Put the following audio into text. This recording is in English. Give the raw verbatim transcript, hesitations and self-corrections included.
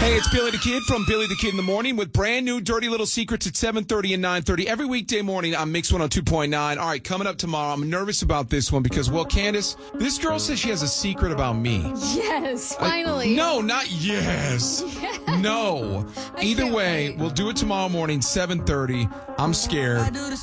Hey, it's Billy the Kid from Billy the Kid in the Morning with brand new Dirty Little Secrets at seven thirty and nine thirty. Every weekday morning on Mix one oh two point nine. All right, coming up tomorrow, I'm nervous about this one because, well, Candace, this girl says she has a secret about me. Yes, finally. Uh, no, not yes. Yes. No. I Either can't way, wait. we'll do it tomorrow morning, seven thirty. I'm scared.